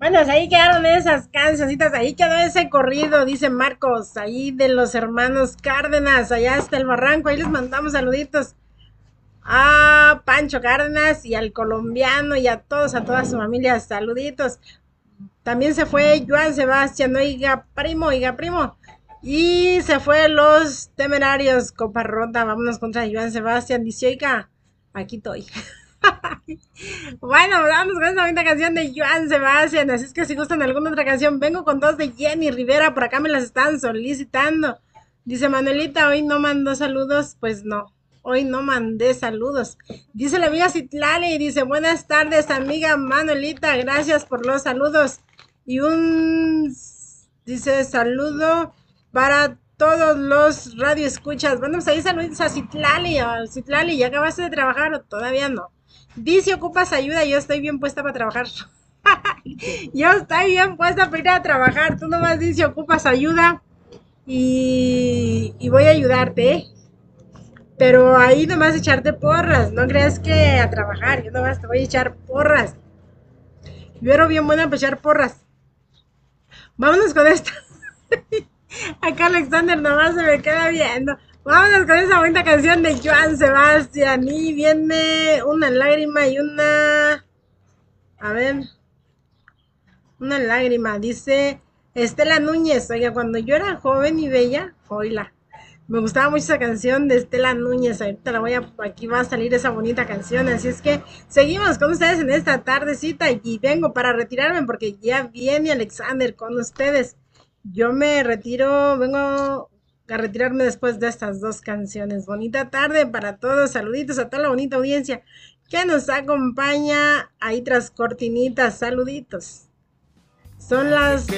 Bueno, pues ahí quedaron esas cancioncitas, ahí quedó ese corrido, dice Marcos, ahí de los hermanos Cárdenas, allá hasta el barranco, ahí les mandamos saluditos a Pancho Cárdenas y al colombiano y a todos, a toda su familia, saluditos. También se fue Joan Sebastián, oiga primo, oiga primo. Y se fue los temerarios, copa rota, vámonos contra Joan Sebastián, dice, oiga, aquí estoy. Bueno, vamos con esta bonita canción de Joan Sebastián. Así es que si gustan alguna otra canción, vengo con dos de Jenny Rivera. Por acá me las están solicitando. Dice Manuelita, hoy no mandó saludos. Pues no, hoy no mandé saludos. Dice la amiga Citlali y dice, buenas tardes, amiga Manuelita. Gracias por los saludos. Y dice, saludo para todos los radioescuchas. Bueno, pues ahí saludos a Citlali. Citlali, ¿ya acabaste de trabajar o todavía no? Dice, ocupas ayuda, yo estoy bien puesta para trabajar. Yo estoy bien puesta para ir a trabajar. Tú nomás dice, ocupas ayuda y voy a ayudarte, ¿eh? Pero ahí nomás echarte porras. No creas que a trabajar, yo nomás te voy a echar porras. Yo era bien buena para echar porras. Vámonos con esto. Acá Alexander nomás se me queda viendo. Vámonos con esa bonita canción de Joan Sebastián. Y viene una lágrima y una... A ver, una lágrima, dice Estela Núñez. Oiga, cuando yo era joven y bella, oíla. Me gustaba mucho esa canción de Estela Núñez. Ahorita la voy a, aquí va a salir esa bonita canción. Así es que seguimos con ustedes en esta tardecita y vengo para retirarme porque ya viene Alexander con ustedes. Yo me retiro, vengo a retirarme después de estas dos canciones. Bonita tarde para todos. Saluditos a toda la bonita audiencia que nos acompaña ahí tras cortinitas. Saluditos. Son las